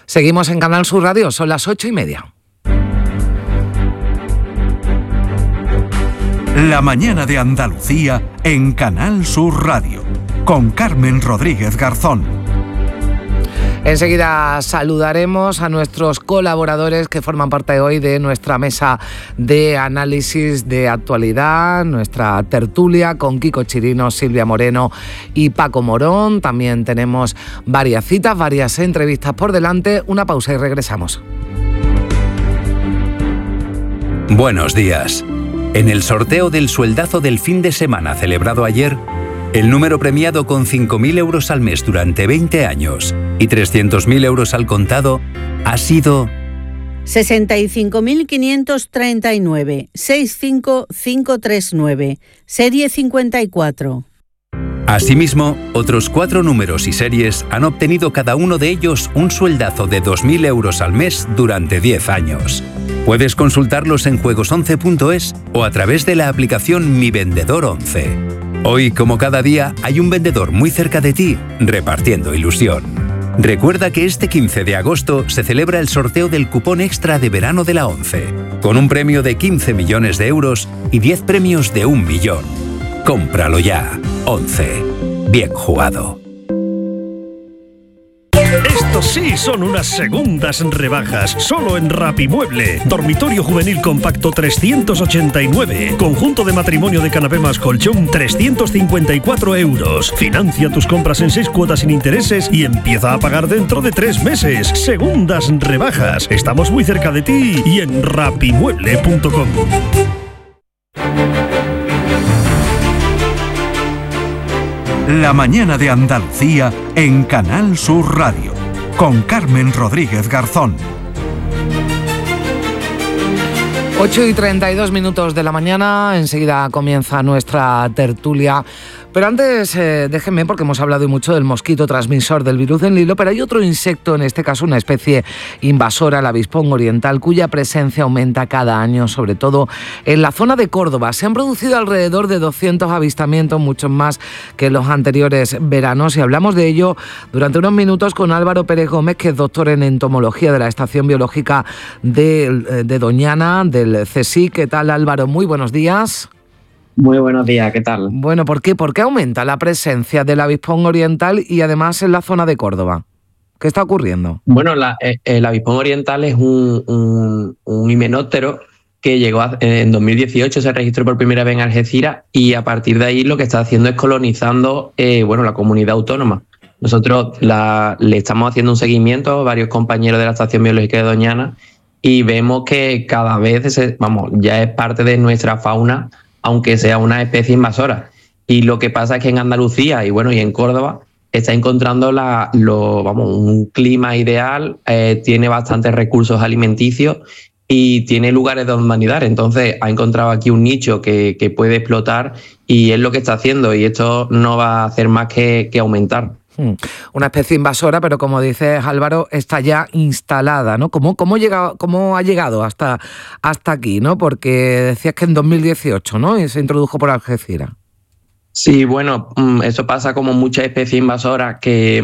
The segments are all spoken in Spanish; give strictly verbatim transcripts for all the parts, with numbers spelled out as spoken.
Seguimos en Canal Sur Radio, son las ocho y media. La mañana de Andalucía en Canal Sur Radio, con Carmen Rodríguez Garzón. Enseguida saludaremos a nuestros colaboradores que forman parte hoy de nuestra mesa de análisis de actualidad, nuestra tertulia con Kiko Chirino, Silvia Moreno y Paco Morón. También tenemos varias citas, varias entrevistas por delante. Una pausa y regresamos. Buenos días. En el sorteo del sueldazo del fin de semana celebrado ayer, el número premiado con cinco mil euros al mes durante veinte años y trescientos mil euros al contado ha sido sesenta y cinco mil quinientos treinta y nueve, sesenta y cinco mil quinientos treinta y nueve, serie cincuenta y cuatro. Asimismo, otros cuatro números y series han obtenido cada uno de ellos un sueldazo de dos mil euros al mes durante diez años. Puedes consultarlos en juegos once punto es o a través de la aplicación Mi Vendedor once. Hoy, como cada día, hay un vendedor muy cerca de ti repartiendo ilusión. Recuerda que este quince de agosto se celebra el sorteo del cupón extra de verano de la ONCE, con un premio de quince millones de euros y diez premios de un millón. Cómpralo ya. ONCE. Bien jugado. Estos sí son unas segundas rebajas, solo en Rapimueble. Dormitorio juvenil compacto trescientos ochenta y nueve. Conjunto de matrimonio de canapé más colchón trescientos cincuenta y cuatro euros. Financia tus compras en seis cuotas sin intereses y empieza a pagar dentro de tres meses. Segundas rebajas. Estamos muy cerca de ti y en rapimueble punto com. La mañana de Andalucía en Canal Sur Radio, con Carmen Rodríguez Garzón. ocho y treinta y dos minutos de la mañana, enseguida comienza nuestra tertulia. Pero antes, eh, déjenme, porque hemos hablado y mucho del mosquito transmisor del virus del Nilo, pero hay otro insecto, en este caso una especie invasora, el avispón oriental, cuya presencia aumenta cada año, sobre todo en la zona de Córdoba. Se han producido alrededor de doscientos avistamientos, muchos más que en los anteriores veranos, y hablamos de ello durante unos minutos con Álvaro Pérez Gómez, que es doctor en entomología de la Estación Biológica de, de Doñana, del CSIC. ¿Qué tal, Álvaro? Muy buenos días. Muy buenos días, ¿qué tal? Bueno, ¿por qué? ¿Por qué aumenta la presencia del avispón oriental y además en la zona de Córdoba? ¿Qué está ocurriendo? Bueno, la, el avispón oriental es un, un, un himenóptero que llegó a, en dos mil dieciocho, se registró por primera vez en Algeciras y a partir de ahí lo que está haciendo es colonizando eh, bueno, la comunidad autónoma. Nosotros la, le estamos haciendo un seguimiento a varios compañeros de la Estación Biológica de Doñana y vemos que cada vez, vamos, ya es parte de nuestra fauna, aunque sea una especie invasora. Y lo que pasa es que en Andalucía y bueno y en Córdoba está encontrando la, lo, vamos, un clima ideal, eh, tiene bastantes recursos alimenticios y tiene lugares donde anidar. Entonces ha encontrado aquí un nicho que, que puede explotar y es lo que está haciendo, y esto no va a hacer más que, que aumentar. Una especie invasora, pero como dices, Álvaro, está ya instalada, ¿no? ¿Cómo, cómo, llega, cómo ha llegado hasta, hasta aquí, ¿no? Porque decías que en dos mil dieciocho, ¿no? Y se introdujo por Algeciras. Sí, bueno, eso pasa como muchas especies invasoras que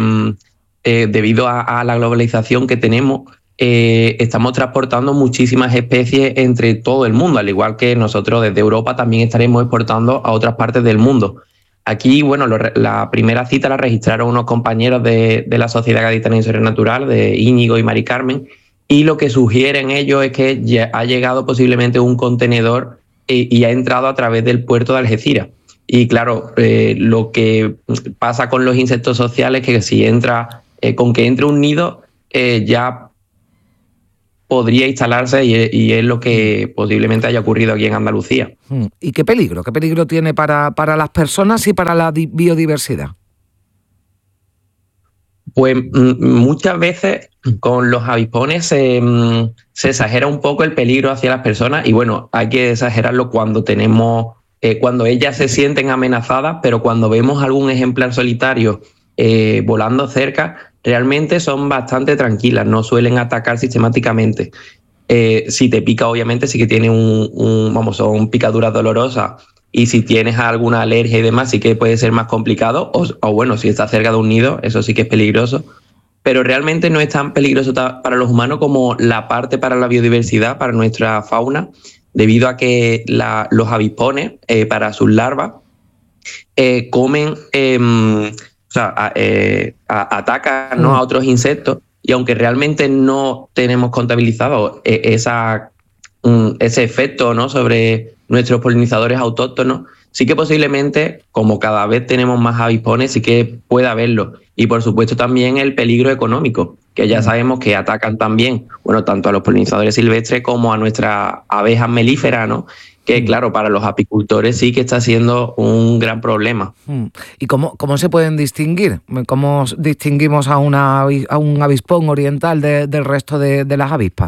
eh, debido a, a la globalización que tenemos, eh, estamos transportando muchísimas especies entre todo el mundo, al igual que nosotros desde Europa también estaremos exportando a otras partes del mundo. Aquí, bueno, lo, la primera cita la registraron unos compañeros de, de la Sociedad Gaditana de Historia Natural, de Íñigo y Mari Carmen, y lo que sugieren ellos es que ya ha llegado posiblemente un contenedor eh, y ha entrado a través del puerto de Algeciras. Y claro, eh, lo que pasa con los insectos sociales es que si entra, eh, con que entre un nido, eh, ya podría instalarse y, y es lo que posiblemente haya ocurrido aquí en Andalucía. ¿Y qué peligro? ¿Qué peligro tiene para, para las personas y para la biodiversidad? Pues m- muchas veces con los avispones eh, se exagera un poco el peligro hacia las personas y bueno, hay que exagerarlo cuando tenemos, eh, cuando ellas se sienten amenazadas, pero cuando vemos algún ejemplar solitario eh, volando cerca, realmente son bastante tranquilas, no suelen atacar sistemáticamente. Eh, si te pica, obviamente sí que tiene un, un, vamos, son picaduras dolorosas, y si tienes alguna alergia y demás, sí que puede ser más complicado, o, o bueno, si está cerca de un nido, eso sí que es peligroso. pero realmente no es tan peligroso para los humanos como la parte para la biodiversidad, para nuestra fauna, debido a que la, los avispones, eh, para sus larvas, eh, comen, eh, o sea, a, eh, a, atacan, ¿no?, a otros insectos, y aunque realmente no tenemos contabilizado eh, esa, um, ese efecto, ¿no?, sobre nuestros polinizadores autóctonos, sí que posiblemente, como cada vez tenemos más avispones, sí que puede haberlo. Y por supuesto también el peligro económico, que ya sabemos que atacan también, bueno, tanto a los polinizadores silvestres como a nuestras abejas melíferas, ¿no? Que claro, para los apicultores sí que está siendo un gran problema. ¿Y cómo, cómo se pueden distinguir? ¿Cómo distinguimos a, una, a un avispón oriental de, del resto de, de las avispas?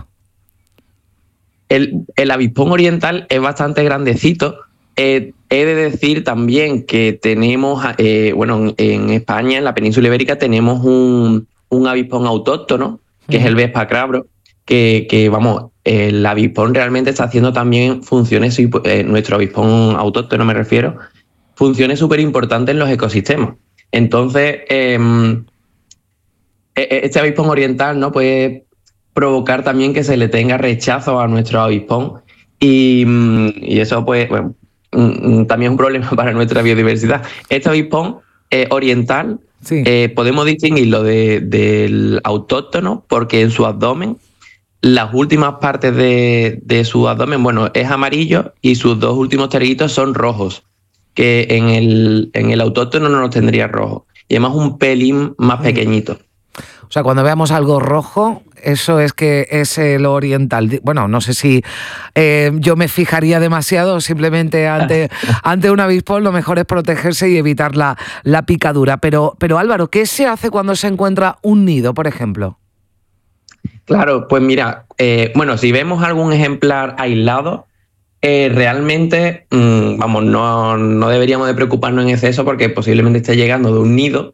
El, el avispón oriental es bastante grandecito. Eh, he de decir también que tenemos, eh, bueno, en, en España, en la península ibérica, tenemos un, un avispón autóctono, que uh-huh. es el Vespa crabro, que, que, vamos, el avispón realmente está haciendo también funciones, eh, nuestro avispón autóctono me refiero, funciones súper importantes en los ecosistemas. Entonces, eh, este avispón oriental, ¿no?, puede provocar también que se le tenga rechazo a nuestro avispón, y, y eso, pues, bueno, también es un problema para nuestra biodiversidad. Este avispón eh, oriental, sí. eh, podemos distinguirlo de, del autóctono porque en su abdomen, las últimas partes de, de su abdomen, bueno, es amarillo y sus dos últimos territos son rojos, que en el, en el autóctono no los tendría rojos. Y además un pelín más pequeñito. O sea, cuando veamos algo rojo, eso es que es el oriental. Bueno, no sé si eh, yo me fijaría demasiado, simplemente ante, ante un avispón lo mejor es protegerse y evitar la, la picadura. Pero, pero Álvaro, ¿qué se hace cuando se encuentra un nido, por ejemplo? Claro, pues mira, eh, bueno, si vemos algún ejemplar aislado, eh, realmente, mmm, vamos, no, no deberíamos de preocuparnos en exceso porque posiblemente esté llegando de un nido.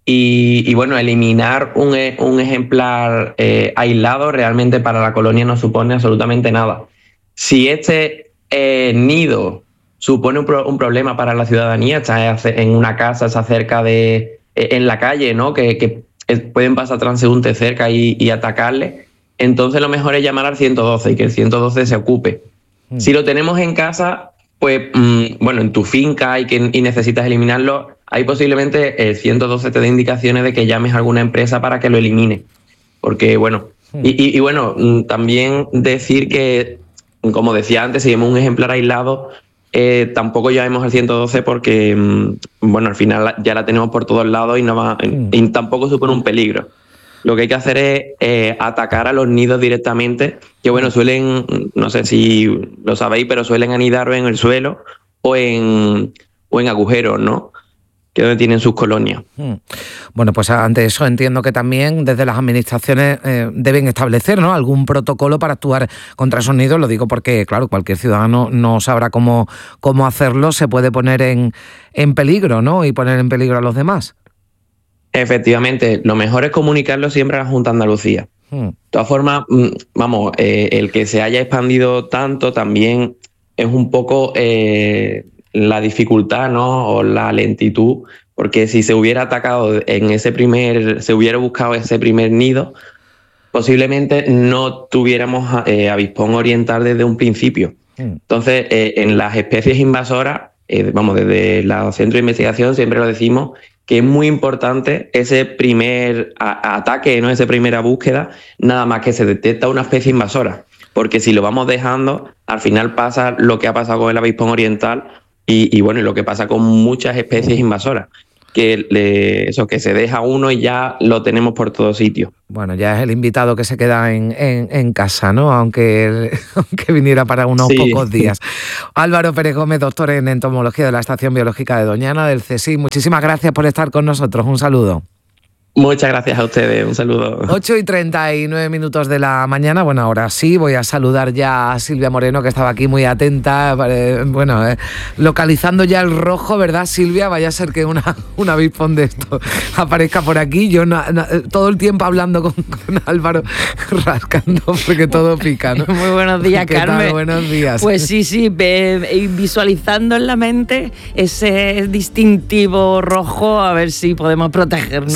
Y, y bueno, eliminar un, un ejemplar eh, aislado realmente para la colonia no supone absolutamente nada. Si este eh, nido supone un, pro, un problema para la ciudadanía, está en una casa, está cerca de, en la calle, ¿no?, que, que pueden pasar transeúntes cerca y, y atacarle, entonces lo mejor es llamar al ciento doce y que el ciento doce se ocupe. Mm. Si lo tenemos en casa, pues mmm, bueno, en tu finca y, que, y necesitas eliminarlo, ahí posiblemente el ciento doce te dé indicaciones de que llames a alguna empresa para que lo elimine. Porque, bueno, sí. y, y, y bueno, también decir que, como decía antes, si vemos un ejemplar aislado, eh, tampoco llamemos al ciento doce porque, bueno, al final ya la tenemos por todos lados y, no va, sí. y tampoco supone un peligro. Lo que hay que hacer es eh, atacar a los nidos directamente, que, bueno, suelen, no sé si lo sabéis, pero suelen anidar en el suelo o en, o en agujeros, ¿no?, que es donde tienen sus colonias. Bueno, pues ante eso entiendo que también desde las administraciones eh, deben establecer, ¿no?, algún protocolo para actuar contra esos nidos. Lo digo porque, claro, cualquier ciudadano no sabrá cómo, cómo hacerlo, se puede poner en, en peligro, ¿no?, y poner en peligro a los demás. Efectivamente, lo mejor es comunicarlo siempre a la Junta de Andalucía. Hmm. De todas formas, vamos, eh, el que se haya expandido tanto también es un poco... Eh, la dificultad, ¿no?, o la lentitud, porque si se hubiera atacado en ese primer, se hubiera buscado ese primer nido, posiblemente no tuviéramos eh, avispón oriental desde un principio. Mm. Entonces, eh, en las especies invasoras, eh, vamos, desde los centros de investigación siempre lo decimos, que es muy importante ese primer a- ataque, ¿no?, esa primera búsqueda, nada más que se detecta una especie invasora, porque si lo vamos dejando, al final pasa lo que ha pasado con el avispón oriental. Y, y bueno, y lo que pasa con muchas especies invasoras, que le, eso, que se deja uno y ya lo tenemos por todos sitios. Bueno, ya es el invitado que se queda en, en, en casa, ¿no?, aunque, aunque viniera para unos sí. pocos días. Álvaro Pérez Gómez, doctor en entomología de la Estación Biológica de Doñana, del C S I. Muchísimas gracias por estar con nosotros. Un saludo. Muchas gracias a ustedes, un saludo. ocho y treinta y nueve minutos de la mañana. Bueno, ahora sí, voy a saludar ya a Silvia Moreno, que estaba aquí muy atenta, eh, bueno, eh, localizando ya el rojo, ¿verdad, Silvia? Vaya a ser que una, un avispón de esto aparezca por aquí. Yo na, na, todo el tiempo hablando con, con Álvaro, rascando, porque todo pica, ¿no? Muy buenos días, ¿Qué Carmen. tal? Buenos días. Pues sí, sí, ve, visualizando en la mente ese distintivo rojo, a ver si podemos protegernos. Sí, a ver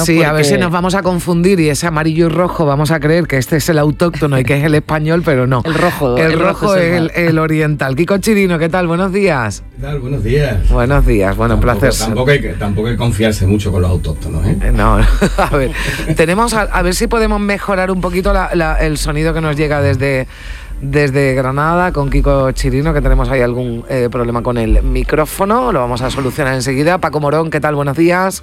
si nos vamos a confundir y ese amarillo y rojo vamos a creer que este es el autóctono y que es el español, pero no. El rojo. El, el rojo, rojo es el, el, el oriental. Kiko Chirino, ¿qué tal? Buenos días. ¿Qué tal? Buenos días. Buenos días, bueno, un tampoco, placer. Tampoco hay, que, tampoco hay que confiarse mucho con los autóctonos, ¿eh? No, a ver, tenemos a, a ver si podemos mejorar un poquito la, la, el sonido que nos llega desde... Desde Granada con Kiko Chirino, que tenemos ahí algún eh, problema con el micrófono, lo vamos a solucionar enseguida. Paco Morón, ¿qué tal? Buenos días.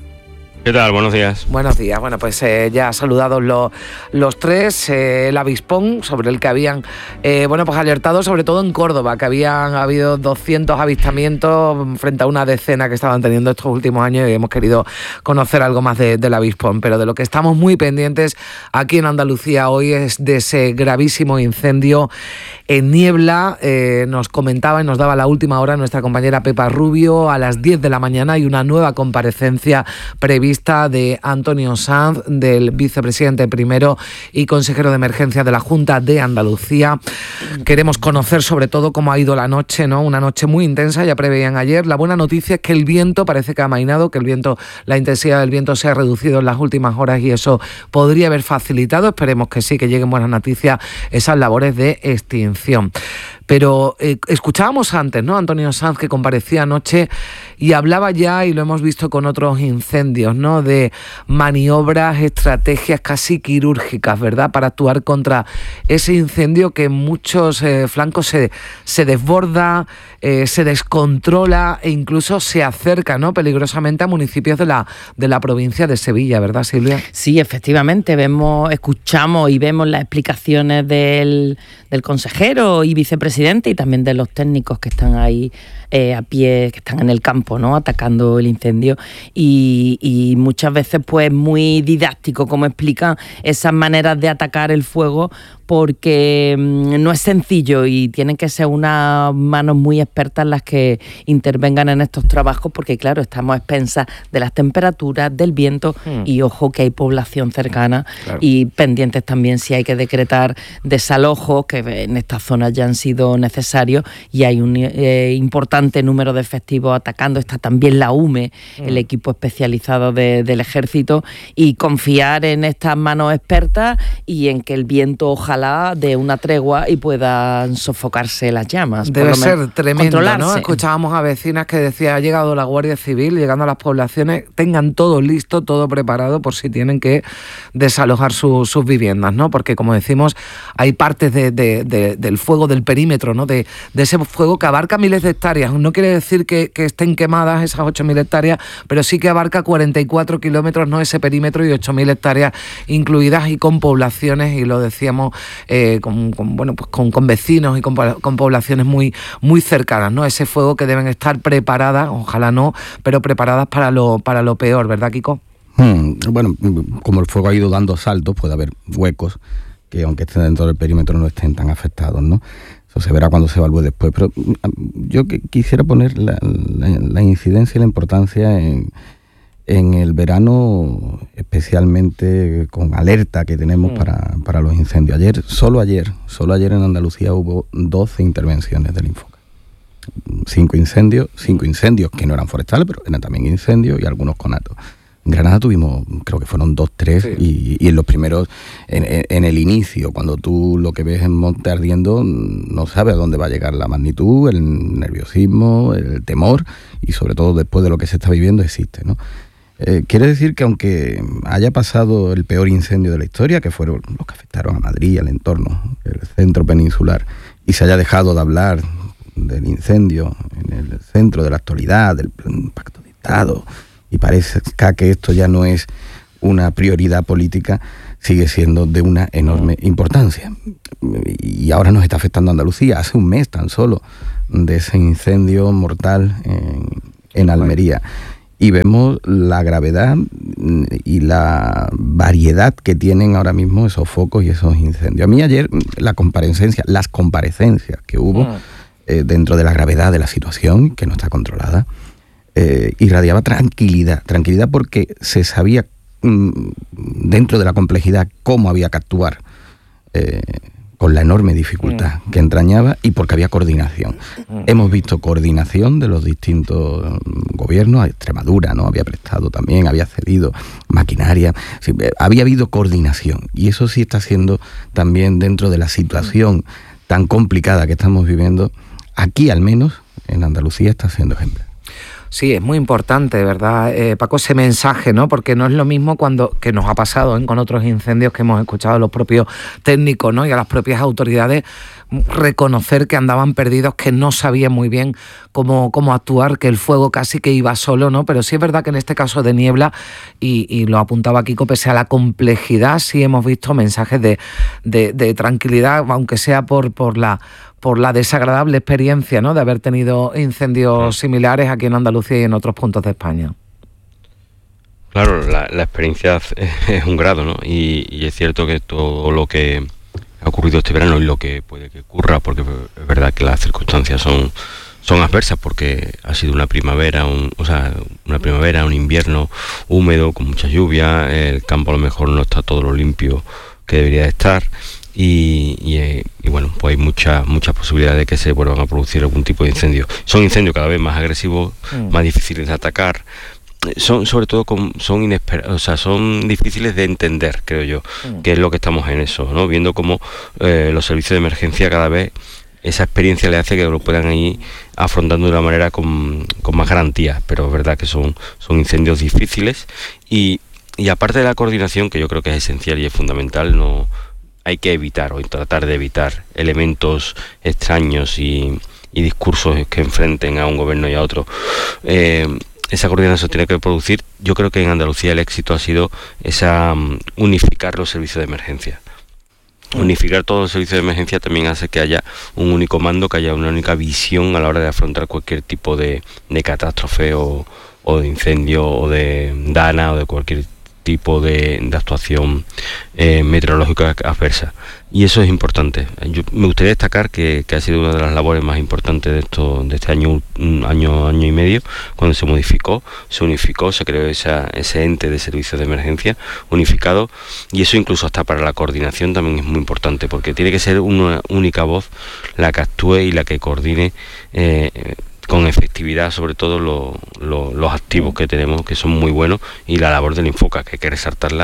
¿Qué tal? Buenos días. Buenos días. Bueno, pues eh, ya saludados los, los tres, eh, el avispón sobre el que habían, eh, bueno, pues alertado sobre todo en Córdoba, que habían habido doscientos avistamientos frente a una decena que estaban teniendo estos últimos años y hemos querido conocer algo más de, del avispón. Pero de lo que estamos muy pendientes aquí en Andalucía hoy es de ese gravísimo incendio en Niebla. Eh, nos comentaba y nos daba la última hora nuestra compañera Pepa Rubio. A las diez de la mañana hay una nueva comparecencia prevista de Antonio Sanz, del vicepresidente primero y consejero de emergencia de la Junta de Andalucía. Queremos conocer sobre todo cómo ha ido la noche, ¿no? Una noche muy intensa, ya preveían ayer. La buena noticia es que el viento parece que ha amainado, que el viento, la intensidad del viento se ha reducido en las últimas horas y eso podría haber facilitado, esperemos que sí, que lleguen buenas noticias, esas labores de extinción. Pero eh, escuchábamos antes, ¿no? Antonio Sanz, que comparecía anoche y hablaba ya, y lo hemos visto con otros incendios, ¿no? De maniobras, estrategias casi quirúrgicas, ¿verdad? Para actuar contra ese incendio que en muchos eh, flancos se, se desborda, eh, se descontrola e incluso se acerca, ¿no? Peligrosamente a municipios de la, de la provincia de Sevilla, ¿verdad, Silvia? Sí, efectivamente, vemos, escuchamos y vemos las explicaciones del, del consejero y vicepresidente y también de los técnicos que están ahí eh, a pie, que están en el campo, ¿no? Atacando el incendio y, y muchas veces pues muy didáctico como explican esas maneras de atacar el fuego, porque no es sencillo y tienen que ser unas manos muy expertas las que intervengan en estos trabajos, porque claro, estamos a expensas de las temperaturas, del viento mm. y ojo que hay población cercana, claro. Y pendientes también si hay que decretar desalojos, que en estas zonas ya han sido necesarios y hay un eh, importante número de efectivos atacando. Está también la U M E, mm. el equipo especializado de, del ejército, y confiar en estas manos expertas y en que el viento ojalá de una tregua y puedan sofocarse las llamas. Debe ser tremendo, ¿no? Escuchábamos a vecinas que decía, ha llegado la Guardia Civil, llegando a las poblaciones, tengan todo listo, todo preparado por si tienen que desalojar su, sus viviendas, ¿no? Porque, como decimos, hay partes de, de, de, del fuego, del perímetro, ¿no? De, de ese fuego que abarca miles de hectáreas. No quiere decir que, que estén quemadas esas ocho mil hectáreas, pero sí que abarca cuarenta y cuatro kilómetros, ¿no? Ese perímetro y ocho mil hectáreas incluidas y con poblaciones, y lo decíamos, Eh, con, con, bueno, pues con, con vecinos y con, con poblaciones muy, muy cercanas, ¿no? Ese fuego que deben estar preparadas, ojalá no, pero preparadas para lo, para lo peor, ¿verdad, Kiko? Hmm, bueno, como el fuego ha ido dando saltos, puede haber huecos que aunque estén dentro del perímetro no estén tan afectados, ¿no? Eso se verá cuando se evalúe después. Pero yo que quisiera poner la, la, la incidencia y la importancia en En el verano, especialmente con alerta que tenemos mm. para, para los incendios. Ayer, solo ayer, solo ayer en Andalucía hubo doce intervenciones del Infoca. Cinco incendios, cinco incendios que no eran forestales, pero eran también incendios y algunos conatos. En Granada tuvimos, creo que fueron dos, tres, sí. y, y en los primeros, en, en el inicio, cuando tú lo que ves en monte ardiendo, no sabes a dónde va a llegar la magnitud, el nerviosismo, el temor, y sobre todo después de lo que se está viviendo existe, ¿no? Eh, quiere decir que aunque haya pasado el peor incendio de la historia, que fueron los que afectaron a Madrid, al entorno, el centro peninsular, y se haya dejado de hablar del incendio en el centro de la actualidad, del pacto de Estado, y parece que esto ya no es una prioridad política, sigue siendo de una enorme importancia. Y ahora nos está afectando a Andalucía. Hace un mes tan solo de ese incendio mortal en, en Almería. Y vemos la gravedad y la variedad que tienen ahora mismo esos focos y esos incendios. A mí ayer la comparecencia, las comparecencias que hubo mm. eh, dentro de la gravedad de la situación, que no está controlada, eh, irradiaba tranquilidad. Tranquilidad porque se sabía mm, dentro de la complejidad cómo había que actuar. Eh, con la enorme dificultad mm. que entrañaba y porque había coordinación. Mm. Hemos visto coordinación de los distintos gobiernos. Extremadura, ¿no?, había prestado también, había cedido maquinaria. Sí, había habido coordinación y eso sí está siendo también, dentro de la situación mm. tan complicada que estamos viviendo, aquí al menos en Andalucía está siendo ejemplar. Sí, es muy importante, ¿verdad, eh, Paco, ese mensaje, ¿no? Porque no es lo mismo cuando, que nos ha pasado, ¿eh?, con otros incendios que hemos escuchado a los propios técnicos, ¿no?, y a las propias autoridades, reconocer que andaban perdidos, que no sabían muy bien cómo, cómo actuar, que el fuego casi que iba solo, ¿no? Pero sí es verdad que en este caso de Niebla, y, y lo apuntaba Kiko, pese a la complejidad, sí hemos visto mensajes de, de, de tranquilidad, aunque sea por, por la... por la desagradable experiencia, ¿no?, de haber tenido incendios similares aquí en Andalucía y en otros puntos de España. Claro, la, la experiencia es un grado, ¿no? Y, y es cierto que todo lo que ha ocurrido este verano y lo que puede que ocurra, porque es verdad que las circunstancias son, son adversas, porque ha sido una primavera, un, o sea, una primavera, un invierno húmedo, con mucha lluvia, el campo a lo mejor no está todo lo limpio que debería estar. Y, y, y bueno, pues hay muchas muchas posibilidades de que se vuelvan a producir algún tipo de incendio. Son incendios cada vez más agresivos, mm. más difíciles de atacar, son sobre todo con, son inesperados, o sea, son difíciles de entender, creo yo, mm. que es lo que estamos en eso, ¿no? Viendo cómo eh, los servicios de emergencia cada vez, esa experiencia le hace que lo puedan ir afrontando de una manera con, con más garantías, pero es verdad que son, son incendios difíciles y, y aparte de la coordinación, que yo creo que es esencial y es fundamental, no hay que evitar o tratar de evitar elementos extraños y, y discursos que enfrenten a un gobierno y a otro. Eh, esa coordinación tiene que producir. Yo creo que en Andalucía el éxito ha sido esa um, unificar los servicios de emergencia. Unificar todos los servicios de emergencia también hace que haya un único mando, que haya una única visión a la hora de afrontar cualquier tipo de, de catástrofe o, o de incendio o de dana o de cualquier tipo de, de actuación eh, meteorológica adversa, y eso es importante. Yo me gustaría destacar que, que ha sido una de las labores más importantes de esto, de este año, un año, año y medio, cuando se modificó, se unificó, se creó esa, ese ente de servicios de emergencia unificado, y eso incluso hasta para la coordinación también es muy importante, porque tiene que ser una única voz la que actúe y la que coordine eh, con efectividad, sobre todo lo, lo, los activos que tenemos, que son muy buenos, y la labor del Infoca, que hay que resaltarla,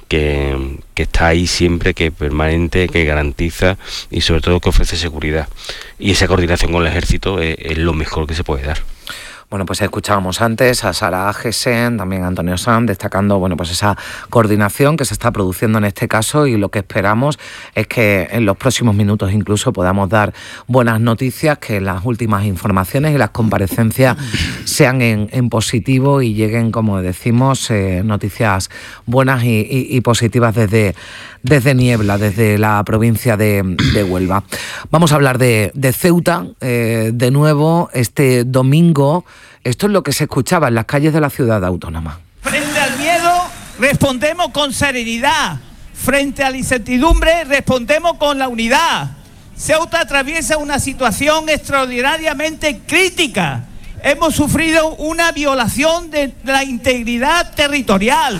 que, que está ahí siempre, que es permanente, que garantiza y sobre todo que ofrece seguridad. Y esa coordinación con el ejército es, es lo mejor que se puede dar. Bueno, pues escuchábamos antes a Sara Gesen, también a Antonio Sanz, destacando, bueno, pues esa coordinación que se está produciendo en este caso, y lo que esperamos es que en los próximos minutos incluso podamos dar buenas noticias, que las últimas informaciones y las comparecencias sean en, en positivo y lleguen, como decimos, eh, noticias buenas y, y, y positivas desde, desde Niebla, desde la provincia de, de Huelva. Vamos a hablar de, de Ceuta, eh, de nuevo, este domingo. Esto es lo que se escuchaba en las calles de la ciudad autónoma. Frente al miedo respondemos con serenidad. Frente a la incertidumbre respondemos con la unidad. Ceuta atraviesa una situación extraordinariamente crítica. Hemos sufrido una violación de la integridad territorial.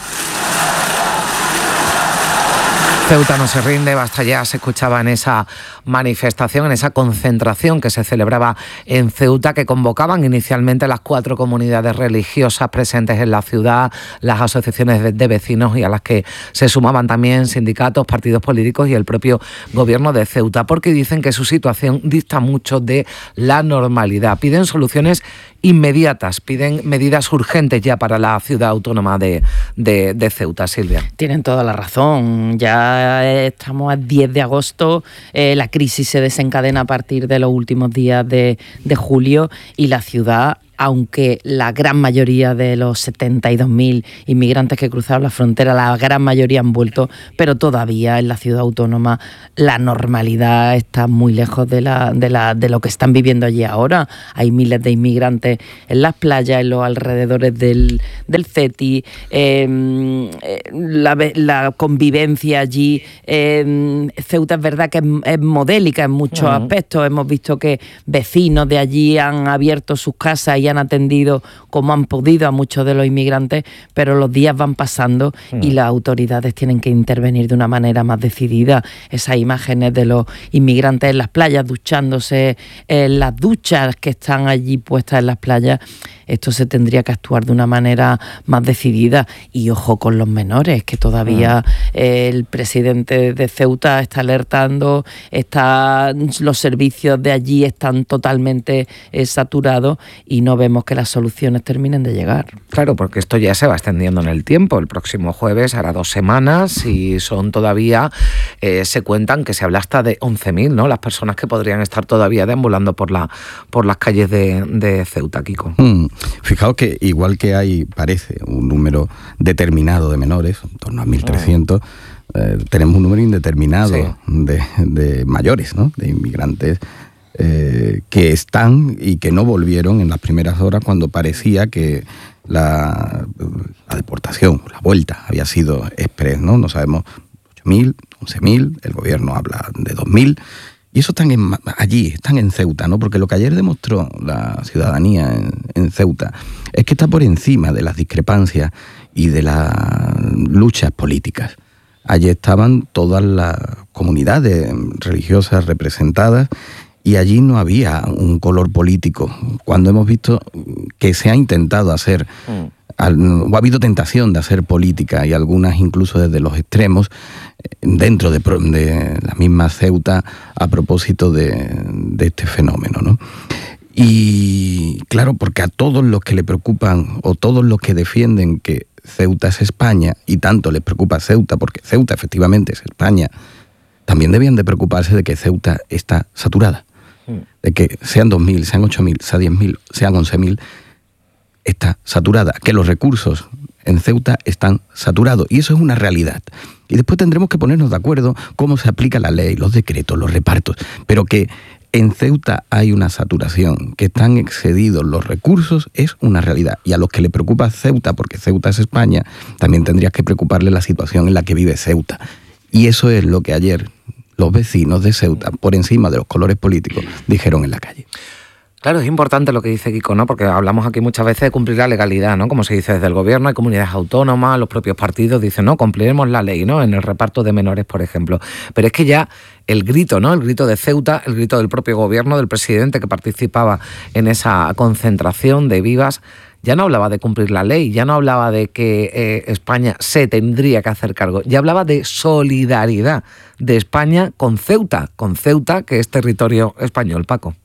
Ceuta no se rinde, basta ya, se escuchaba en esa manifestación, en esa concentración que se celebraba en Ceuta, que convocaban inicialmente las cuatro comunidades religiosas presentes en la ciudad, las asociaciones de, de vecinos, y a las que se sumaban también sindicatos, partidos políticos y el propio gobierno de Ceuta, porque dicen que su situación dista mucho de la normalidad. Piden soluciones inmediatas, piden medidas urgentes ya para la ciudad autónoma de, de, de Ceuta. Silvia. Tienen toda la razón. Ya estamos a diez de agosto, eh, la crisis se desencadena a partir de los últimos días de, de julio, y la ciudad, aunque la gran mayoría de los setenta y dos mil inmigrantes que cruzaron la frontera, la gran mayoría han vuelto, pero todavía en la ciudad autónoma la normalidad está muy lejos de, la, de, la, de lo que están viviendo allí ahora. Hay miles de inmigrantes en las playas, en los alrededores del, del CETI, eh, la, la convivencia allí. Eh, Ceuta es verdad que es, es modélica en muchos uh-huh. aspectos. Hemos visto que vecinos de allí han abierto sus casas y y han atendido como han podido a muchos de los inmigrantes, pero los días van pasando mm. y las autoridades tienen que intervenir de una manera más decidida. Esas imágenes de los inmigrantes en las playas duchándose, en las duchas que están allí puestas en las playas, esto se tendría que actuar de una manera más decidida. Y ojo con los menores, que todavía mm. eh, el presidente de Ceuta está alertando, está, los servicios de allí están totalmente eh, saturados y no vemos que las soluciones terminen de llegar. Claro, porque esto ya se va extendiendo en el tiempo. El próximo jueves hará dos semanas y son todavía, eh, se cuentan que se habla hasta de once mil, ¿no? Las personas que podrían estar todavía deambulando por, la, por las calles de, de Ceuta, Kiko. Mm. Fijaos que igual que hay, parece, un número determinado de menores, en torno a mil trescientos, mm. eh, tenemos un número indeterminado sí. de, de mayores, ¿no? De inmigrantes eh, que están y que no volvieron en las primeras horas cuando parecía que la, la deportación, la vuelta había sido express, ¿no? No sabemos, ocho mil, once mil, el gobierno habla de dos mil. Y eso están en, allí, están en Ceuta, ¿no? Porque lo que ayer demostró la ciudadanía en, en Ceuta es que está por encima de las discrepancias y de las luchas políticas. Allí estaban todas las comunidades religiosas representadas y allí no había un color político. Cuando hemos visto que se ha intentado hacer, mm. al, o ha habido tentación de hacer política y algunas incluso desde los extremos, dentro de, de la misma Ceuta a propósito de, de este fenómeno, ¿no? Y claro, porque a todos los que le preocupan o todos los que defienden que Ceuta es España y tanto les preocupa Ceuta porque Ceuta efectivamente es España, también debían de preocuparse de que Ceuta está saturada, de que sean dos mil, sean ocho mil, sean diez mil, sean once mil, está saturada, que los recursos en Ceuta están saturados y eso es una realidad. Y después tendremos que ponernos de acuerdo cómo se aplica la ley, los decretos, los repartos, pero que en Ceuta hay una saturación, que están excedidos los recursos, es una realidad. Y a los que le preocupa Ceuta, porque Ceuta es España, también tendrías que preocuparle la situación en la que vive Ceuta. Y eso es lo que ayer los vecinos de Ceuta, por encima de los colores políticos, dijeron en la calle. Claro, es importante lo que dice Kiko, ¿no? Porque hablamos aquí muchas veces de cumplir la legalidad, ¿no? Como se dice desde el gobierno, hay comunidades autónomas, los propios partidos dicen, no, cumpliremos la ley, ¿no? En el reparto de menores, por ejemplo. Pero es que ya el grito, ¿no? El grito de Ceuta, el grito del propio gobierno, del presidente que participaba en esa concentración de vivas, ya no hablaba de cumplir la ley, ya no hablaba de que eh, España se tendría que hacer cargo, ya hablaba de solidaridad de España con Ceuta, con Ceuta, que es territorio español, Paco.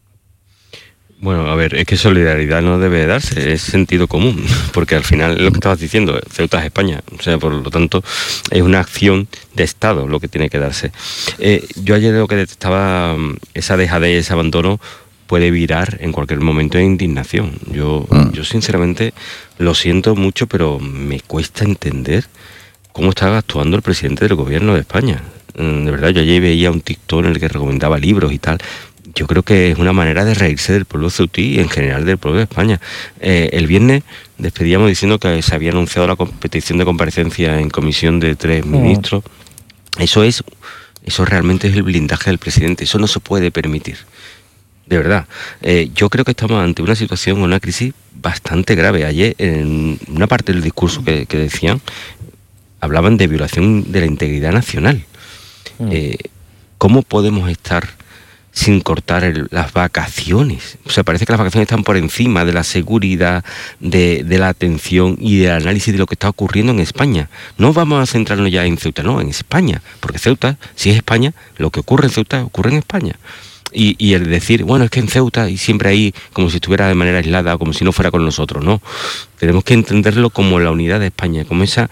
Bueno, a ver, es que solidaridad no debe darse, es sentido común, porque al final lo que estabas diciendo, Ceuta es España, o sea, por lo tanto es una acción de Estado lo que tiene que darse. Eh, yo ayer lo que detectaba, esa dejadez, ese abandono, puede virar en cualquier momento de indignación. Yo, mm. yo sinceramente lo siento mucho, pero me cuesta entender cómo está actuando el presidente del gobierno de España. De verdad, yo ayer veía un TikTok en el que recomendaba libros y tal. Yo creo que es una manera de reírse del pueblo ceutí y en general del pueblo de España. Eh, el viernes despedíamos diciendo que se había anunciado la petición de comparecencia en comisión de tres ministros. Eso es, eso realmente es el blindaje del presidente. Eso no se puede permitir. De verdad. Eh, yo creo que estamos ante una situación, una crisis bastante grave. Ayer, en una parte del discurso que, que decían, hablaban de violación de la integridad nacional. Eh, ¿Cómo podemos estar sin cortar el, las vacaciones? O sea, parece que las vacaciones están por encima de la seguridad, de, de la atención y del análisis de lo que está ocurriendo en España. No vamos a centrarnos ya en Ceuta, no, en España. Porque Ceuta, si es España, lo que ocurre en Ceuta ocurre en España. Y, y el decir, bueno, es que en Ceuta y siempre ahí, como si estuviera de manera aislada, como si no fuera con nosotros, no. Tenemos que entenderlo como la unidad de España, como esa...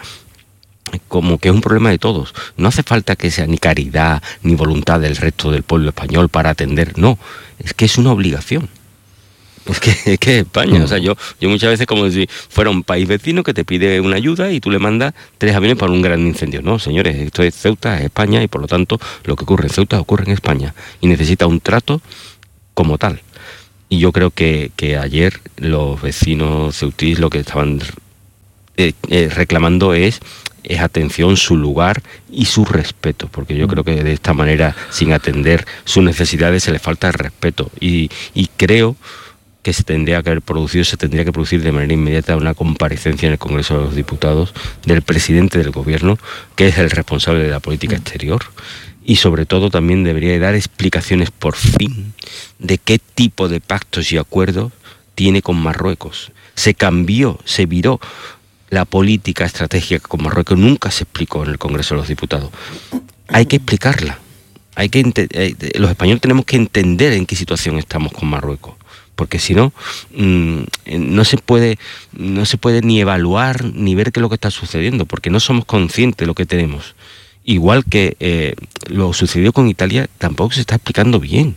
como que es un problema de todos. No hace falta que sea ni caridad ni voluntad del resto del pueblo español para atender, no, es que es una obligación. Es que es que España, o sea, yo, yo muchas veces como si fuera un país vecino que te pide una ayuda y tú le mandas tres aviones para un gran incendio. No, señores, esto es Ceuta, es España y por lo tanto lo que ocurre en Ceuta ocurre en España y necesita un trato como tal. Y yo creo que, que ayer los vecinos ceutíes lo que estaban eh, eh, reclamando es es atención, su lugar y su respeto, porque yo creo que de esta manera, sin atender sus necesidades, se le falta el respeto. Y, y creo que se tendría que haber producido, se tendría que producir de manera inmediata una comparecencia en el Congreso de los Diputados del presidente del Gobierno, que es el responsable de la política exterior, y sobre todo también debería dar explicaciones por fin de qué tipo de pactos y acuerdos tiene con Marruecos. Se cambió, se viró la política estratégica con Marruecos, nunca se explicó en el Congreso de los Diputados. Hay que explicarla. Hay que ent- los españoles tenemos que entender en qué situación estamos con Marruecos, porque si no, mmm, no se puede, no se puede ni evaluar ni ver qué es lo que está sucediendo, porque no somos conscientes de lo que tenemos. Igual que eh, lo sucedió con Italia, tampoco se está explicando bien.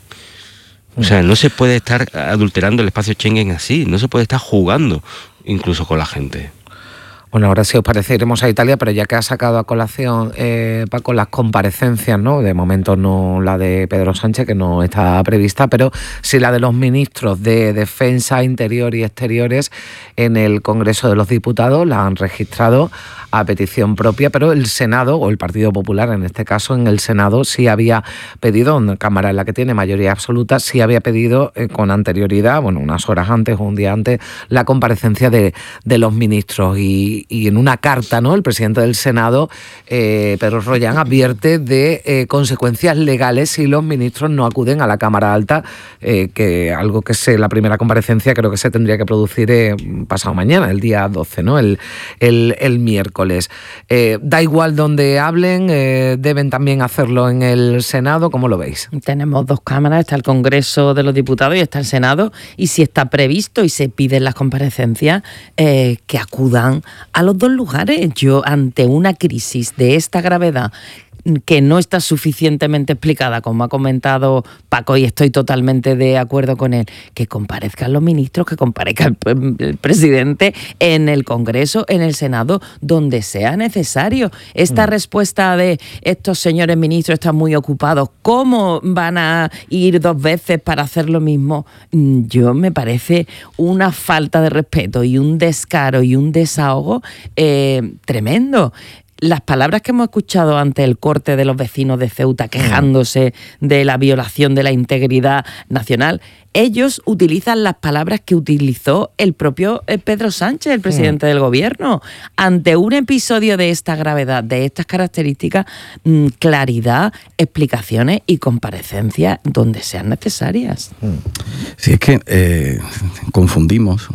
O sea, no se puede estar adulterando el espacio Schengen así, no se puede estar jugando incluso con la gente. Bueno, ahora si os parece iremos a Italia, pero ya que ha sacado a colación, eh, Paco, las comparecencias, ¿no? De momento no la de Pedro Sánchez, que no está prevista, pero sí la de los ministros de Defensa, Interior y Exteriores en el Congreso de los Diputados, la han registrado a petición propia, pero el Senado, o el Partido Popular en este caso, en el Senado sí había pedido, una Cámara en la que tiene mayoría absoluta, sí había pedido eh, con anterioridad, bueno, unas horas antes o un día antes, la comparecencia de, de los ministros. Y, y en una carta, ¿no?, el presidente del Senado, eh, Pedro Rollán, advierte de eh, consecuencias legales si los ministros no acuden a la Cámara Alta, eh, que algo que se, la primera comparecencia creo que se tendría que producir eh, pasado mañana, el día doce, ¿no?, el, el, el miércoles. Eh, da igual donde hablen, eh, deben también hacerlo en el Senado, ¿cómo lo veis? Tenemos dos cámaras, está el Congreso de los Diputados y está el Senado, y si está previsto y se piden las comparecencias, eh, que acudan a los dos lugares. Yo, ante una crisis de esta gravedad, que no está suficientemente explicada, como ha comentado Paco, y estoy totalmente de acuerdo con él, que comparezcan los ministros, que comparezca el, el presidente en el Congreso, en el Senado, donde sea necesario. Esta mm. respuesta de estos señores ministros están muy ocupados, ¿cómo van a ir dos veces para hacer lo mismo? Yo me parece una falta de respeto y un descaro y un desahogo eh, tremendo. Las palabras que hemos escuchado ante el corte de los vecinos de Ceuta quejándose de la violación de la integridad nacional, ellos utilizan las palabras que utilizó el propio Pedro Sánchez, el presidente del gobierno. Ante un episodio de esta gravedad, de estas características, claridad, explicaciones y comparecencias donde sean necesarias. Sí, es que eh, confundimos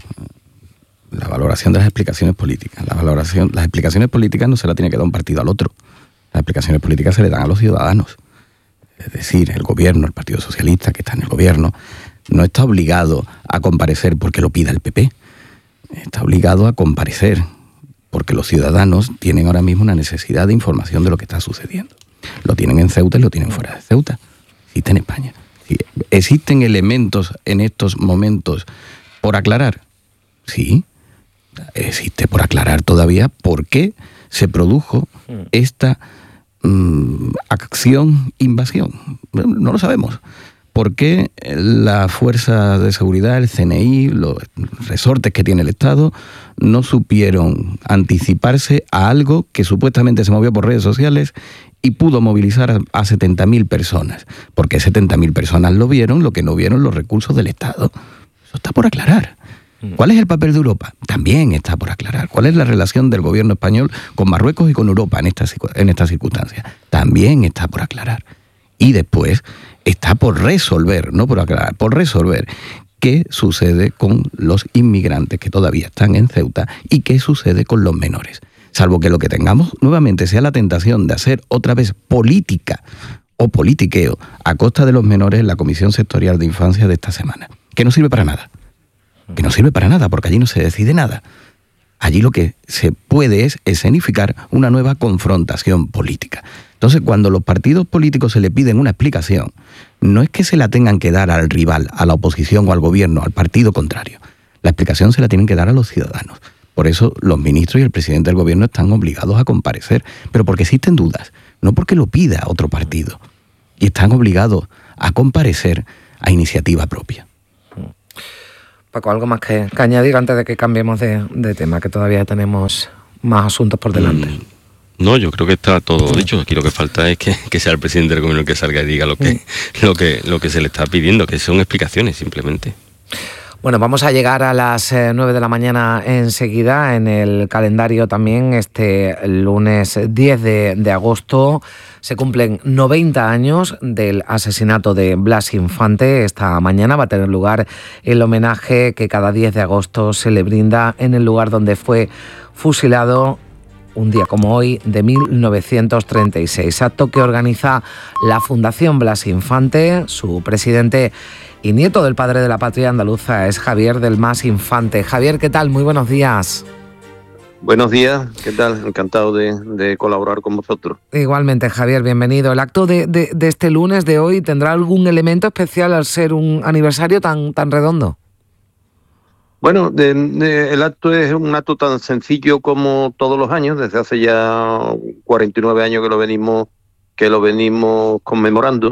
la valoración de las explicaciones políticas. La valoración, las explicaciones políticas no se las tiene que dar un partido al otro. Las explicaciones políticas se le dan a los ciudadanos. Es decir, el gobierno, el Partido Socialista, que está en el gobierno, no está obligado a comparecer porque lo pida el P P. Está obligado a comparecer porque los ciudadanos tienen ahora mismo una necesidad de información de lo que está sucediendo. Lo tienen en Ceuta y lo tienen fuera de Ceuta. Existe en España. ¿Existen elementos en estos momentos por aclarar? Sí. Existe por aclarar todavía por qué se produjo esta mmm, acción invasión. No lo sabemos. ¿Por qué la Fuerza de Seguridad, el C N I, los resortes que tiene el Estado, no supieron anticiparse a algo que supuestamente se movió por redes sociales y pudo movilizar a setenta mil personas? Porque setenta mil personas lo vieron, lo que no vieron los recursos del Estado. Eso está por aclarar. ¿Cuál es el papel de Europa? También está por aclarar. ¿Cuál es la relación del gobierno español con Marruecos y con Europa en estas en estas circunstancias? También está por aclarar. Y después está por resolver, no por aclarar, por resolver qué sucede con los inmigrantes que todavía están en Ceuta y qué sucede con los menores. Salvo que lo que tengamos nuevamente sea la tentación de hacer otra vez política o politiqueo a costa de los menores en la Comisión Sectorial de Infancia de esta semana, que no sirve para nada. Que no sirve para nada, porque allí no se decide nada. Allí lo que se puede es escenificar una nueva confrontación política. Entonces, cuando los partidos políticos se le piden una explicación, no es que se la tengan que dar al rival, a la oposición o al gobierno, al partido contrario. La explicación se la tienen que dar a los ciudadanos. Por eso los ministros y el presidente del gobierno están obligados a comparecer, pero porque existen dudas, no porque lo pida otro partido. Y están obligados a comparecer a iniciativa propia. Paco, ¿algo más que, que añadir antes de que cambiemos de, de tema, que todavía tenemos más asuntos por delante? Mm, no, yo creo que está todo dicho. Aquí lo que falta es que, que sea el presidente del gobierno el que salga y diga lo que, mm. lo que, lo que se le está pidiendo, que son explicaciones simplemente. Bueno, vamos a llegar a las eh, nueve de la mañana enseguida. En el calendario también, este lunes diez de, de agosto, se cumplen noventa años del asesinato de Blas Infante. Esta mañana va a tener lugar el homenaje que cada diez de agosto se le brinda en el lugar donde fue fusilado un día como hoy de mil novecientos treinta y seis. Acto que organiza la Fundación Blas Infante. Su presidente y nieto del padre de la patria andaluza es Javier del Mas Infante. Javier, ¿qué tal? Muy buenos días. Buenos días, ¿qué tal? Encantado de, de colaborar con vosotros. Igualmente, Javier, bienvenido. ¿El acto de, de, de este lunes de hoy tendrá algún elemento especial al ser un aniversario tan, tan redondo? Bueno, de, de, el acto es un acto tan sencillo como todos los años. Desde hace ya cuarenta y nueve años que lo venimos, que lo venimos conmemorando.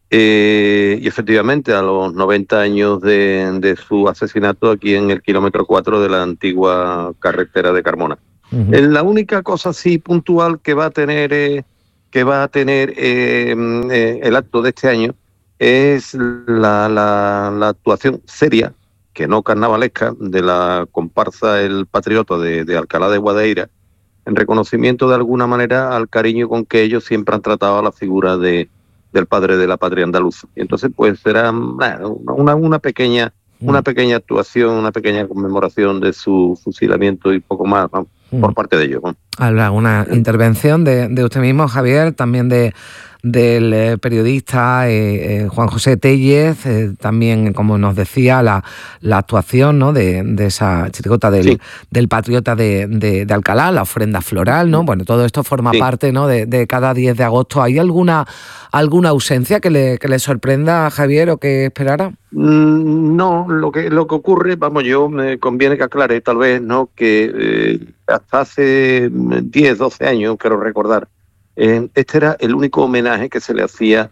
Eh, y efectivamente, a los noventa años de, de su asesinato aquí en el kilómetro cuatro de la antigua carretera de Carmona. Uh-huh. Eh, la única cosa así puntual que va a tener, eh, que va a tener eh, eh, el acto de este año es la, la, la actuación seria, que no carnavalesca, de la comparsa El Patriota de, de Alcalá de Guadaira, en reconocimiento de alguna manera al cariño con que ellos siempre han tratado a la figura de del padre de la patria andaluza. Y entonces pues será una, una pequeña una pequeña actuación, una pequeña conmemoración de su fusilamiento y poco más, ¿no? mm. por parte de ellos. ¿no? Habrá una intervención de, de usted mismo, Javier, también de del eh, periodista eh, eh, Juan José Tellez, eh, también, como nos decía, la, la actuación, ¿no? de, de esa chirigota del, sí. del patriota de, de, de Alcalá, la ofrenda floral, ¿no? Bueno, todo esto forma sí. parte, ¿no? de, de cada diez de agosto. ¿Hay alguna alguna ausencia que le, que le sorprenda a Javier o que esperara? Mm, no, lo que lo que ocurre, vamos, yo me conviene que aclare tal vez, ¿no? que eh, hasta hace diez, doce años, quiero recordar, Eh, este era el único homenaje que se le hacía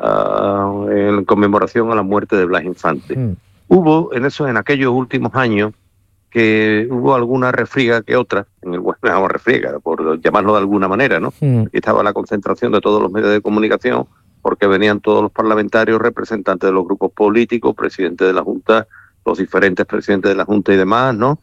uh, en conmemoración a la muerte de Blas Infante. Mm. Hubo en eso, en aquellos últimos años, que hubo alguna refriega que otra, en el bueno, refriega, por llamarlo de alguna manera, ¿no? Mm. Aquí estaba la concentración de todos los medios de comunicación, porque venían todos los parlamentarios, representantes de los grupos políticos, presidentes de la Junta, los diferentes presidentes de la Junta y demás, ¿no?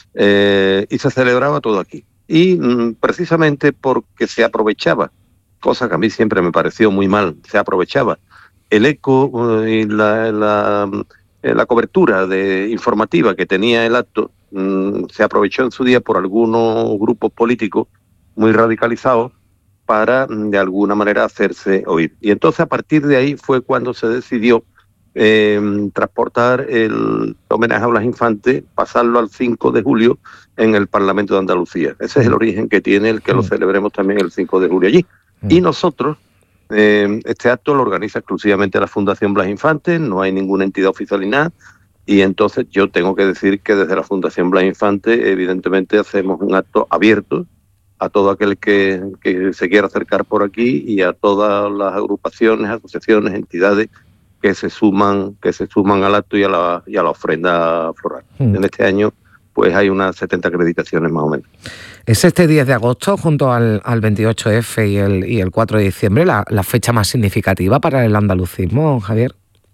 Eh, y se celebraba todo aquí. Y mm, precisamente porque se aprovechaba, cosa que a mí siempre me pareció muy mal, se aprovechaba el eco uh, y la, la, la cobertura de, informativa que tenía el acto, mm, se aprovechó en su día por algunos grupos políticos muy radicalizados para mm, de alguna manera hacerse oír. Y entonces a partir de ahí fue cuando se decidió Eh, transportar el homenaje a Blas Infante, pasarlo al cinco de julio en el Parlamento de Andalucía. Ese es el origen que tiene el que lo celebremos también el cinco de julio allí. Y nosotros, eh, este acto lo organiza exclusivamente la Fundación Blas Infante, no hay ninguna entidad oficial ni nada, y entonces yo tengo que decir que desde la Fundación Blas Infante evidentemente hacemos un acto abierto a todo aquel que, que se quiera acercar por aquí y a todas las agrupaciones, asociaciones, entidades que se suman que se suman al acto y a la, y a la ofrenda floral. Mm. En este año pues hay unas setenta acreditaciones más o menos. ¿Es este diez de agosto, junto al, al veintiocho efe y el, y el cuatro de diciembre, la, la fecha más significativa para el andalucismo, Javier?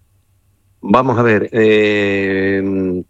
Vamos a ver, eh,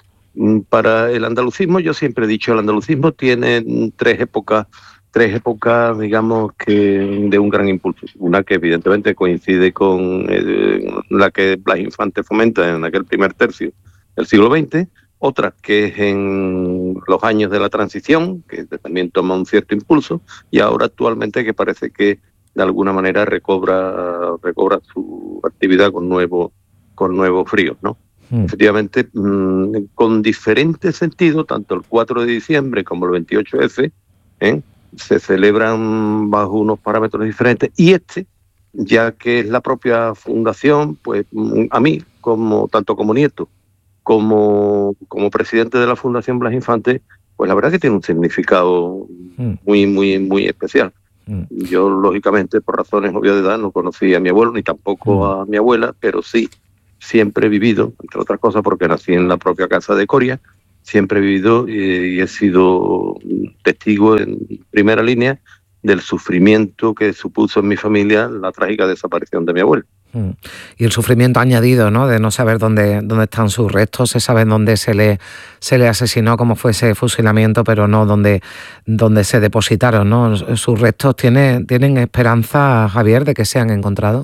para el andalucismo, yo siempre he dicho, el andalucismo tiene tres épocas tres épocas, digamos, que de un gran impulso. Una que evidentemente coincide con eh, la que Blas Infante fomenta en aquel primer tercio del siglo veinte, otra que es en los años de la transición, que también toma un cierto impulso, y ahora actualmente que parece que de alguna manera recobra recobra su actividad con nuevos con nuevos fríos, ¿no? Mm. Efectivamente, mmm, con diferentes sentidos, tanto el cuatro de diciembre como el veintiocho efe, ¿eh? se celebran bajo unos parámetros diferentes, y este, ya que es la propia fundación, pues a mí, como tanto como nieto, como, como presidente de la Fundación Blas Infante, pues la verdad que tiene un significado mm. muy, muy, muy especial. Mm. Yo, lógicamente, por razones obvias de edad, no conocí a mi abuelo, ni tampoco mm. a mi abuela, pero sí, siempre he vivido, entre otras cosas porque nací en la propia casa de Coria, siempre he vivido y he sido testigo en primera línea del sufrimiento que supuso en mi familia la trágica desaparición de mi abuelo. Y el sufrimiento añadido, ¿no?, de no saber dónde, dónde están sus restos. Se sabe dónde se le, se le asesinó, cómo fue ese fusilamiento, pero no dónde, dónde se depositaron, ¿no? ¿Sus restos tiene, tienen esperanza, Javier, de que sean encontrados?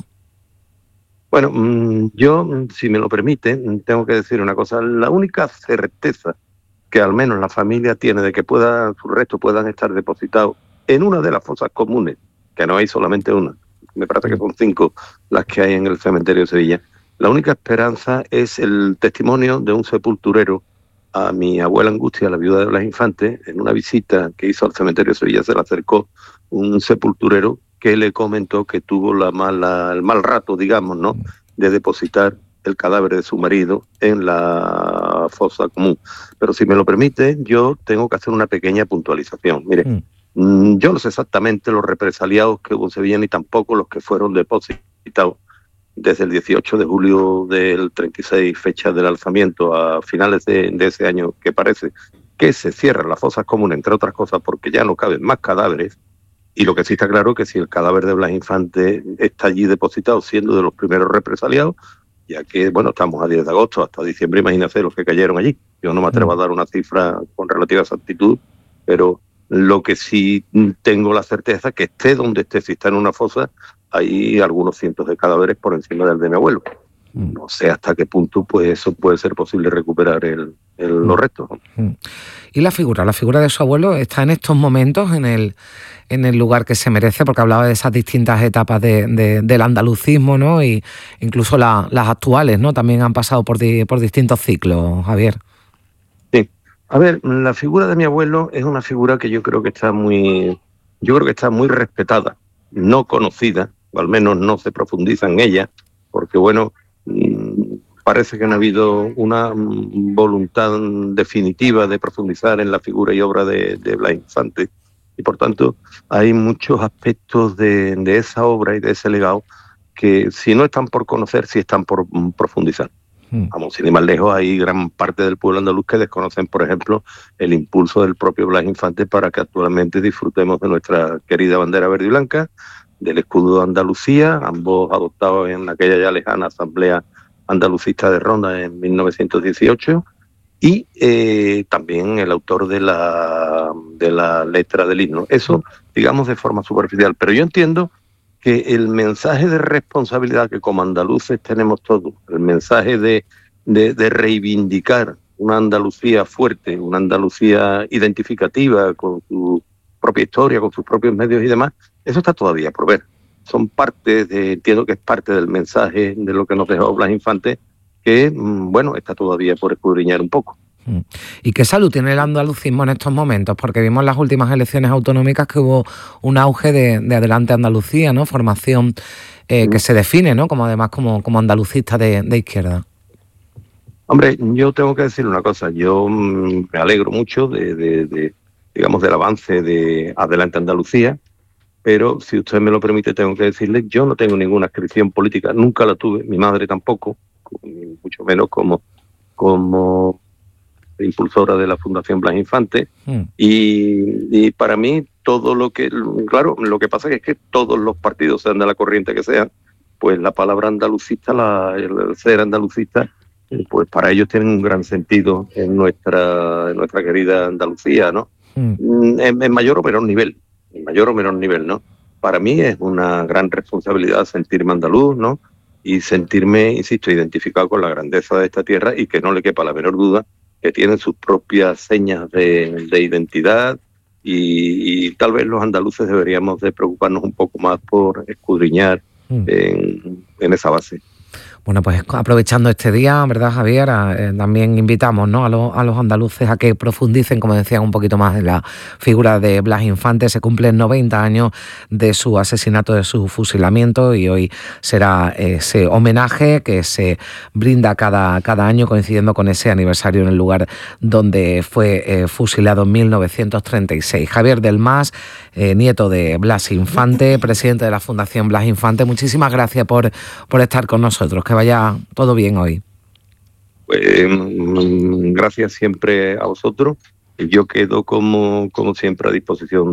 Bueno, yo, si me lo permite, tengo que decir una cosa. La única certeza que al menos la familia tiene de que pueda, sus restos puedan estar depositados en una de las fosas comunes, que no hay solamente una, me parece que son cinco las que hay en el cementerio de Sevilla. La única esperanza es el testimonio de un sepulturero a mi abuela Angustia, la viuda de Blas Infante. En una visita que hizo al cementerio de Sevilla se le acercó un sepulturero que le comentó que tuvo la mala, el mal rato, digamos, ¿no?, de depositar el cadáver de su marido en la fosa común. Pero si me lo permite, yo tengo que hacer una pequeña puntualización. Mire, mm. Yo no sé exactamente los represaliados que hubo en Sevilla, ni tampoco los que fueron depositados desde el dieciocho de julio del treinta y seis, fecha del alzamiento, a finales de, de ese año, que parece que se cierran las fosas comunes, entre otras cosas, porque ya no caben más cadáveres. Y lo que sí está claro es que si el cadáver de Blas Infante está allí depositado, siendo de los primeros represaliados, ya que, bueno, estamos a diez de agosto, hasta diciembre, imagínense los que cayeron allí. Yo no me atrevo a dar una cifra con relativa exactitud, pero lo que sí tengo la certeza que esté donde esté, si está en una fosa, hay algunos cientos de cadáveres por encima del de mi abuelo. No sé hasta qué punto pues eso puede ser posible recuperar el, el, los restos. ¿Y la figura? ¿La figura de su abuelo está en estos momentos en el, en el lugar que se merece? Porque hablaba de esas distintas etapas de, de, del andalucismo, ¿no? Y incluso la, las actuales, ¿no?, también han pasado por, di, por distintos ciclos, Javier. Sí. A ver, la figura de mi abuelo es una figura que yo creo que está muy, yo creo que está muy respetada, no conocida, o al menos no se profundiza en ella, porque bueno, parece que no ha habido una voluntad definitiva de profundizar en la figura y obra de, de Blas Infante, y por tanto hay muchos aspectos de, de esa obra y de ese legado que si no están por conocer, sí están por profundizar. Vamos, sin ir más lejos, hay gran parte del pueblo andaluz que desconocen, por ejemplo, el impulso del propio Blas Infante para que actualmente disfrutemos de nuestra querida bandera verde y blanca, del escudo de Andalucía, ambos adoptados en aquella ya lejana Asamblea Andalucista de Ronda en mil novecientos dieciocho, y eh, también el autor de la, de la letra del himno. Eso, digamos, de forma superficial, pero yo entiendo que el mensaje de responsabilidad que como andaluces tenemos todos, el mensaje de, de, de reivindicar una Andalucía fuerte, una Andalucía identificativa con su propia historia, con sus propios medios y demás, eso está todavía por ver. Son parte de, entiendo que es parte del mensaje de lo que nos dejó Blas Infante, que, bueno, está todavía por escudriñar un poco. ¿Y qué salud tiene el andalucismo en estos momentos? Porque vimos en las últimas elecciones autonómicas que hubo un auge de, de Adelante Andalucía, ¿no? Formación eh, que se define, ¿no?, como además como, como andalucista de, de izquierda. Hombre, yo tengo que decir una cosa. Yo mmm, me alegro mucho de, de, de, digamos, del avance de Adelante Andalucía, pero si usted me lo permite, tengo que decirle, yo no tengo ninguna adscripción política, nunca la tuve, mi madre tampoco, mucho menos como... como impulsora de la Fundación Blas Infante, mm. y, y para mí todo lo que, claro, lo que pasa es que todos los partidos, sean de la corriente que sean, pues la palabra andalucista, la, el ser andalucista, pues para ellos tienen un gran sentido en nuestra, en nuestra querida Andalucía, ¿no? Mm. En, en mayor o menor nivel, en mayor o menor nivel, ¿no? Para mí es una gran responsabilidad sentirme andaluz, ¿no? Y sentirme, insisto, identificado con la grandeza de esta tierra y que no le quepa la menor duda que tienen sus propias señas de, de identidad y, y tal vez los andaluces deberíamos de preocuparnos un poco más por escudriñar mm. en, en esa base. Bueno, pues aprovechando este día, ¿verdad, Javier? Eh, también invitamos, ¿no?, a, lo, a los andaluces a que profundicen, como decían, un poquito más en la figura de Blas Infante. Se cumplen noventa años de su asesinato, de su fusilamiento, y hoy será ese homenaje que se brinda cada, cada año, coincidiendo con ese aniversario en el lugar donde fue eh, fusilado en mil novecientos treinta y seis. Javier del Mas, eh, nieto de Blas Infante, presidente de la Fundación Blas Infante, muchísimas gracias por, por estar con nosotros. Que vaya todo bien hoy. Pues, gracias siempre a vosotros. Yo quedo como, como siempre a disposición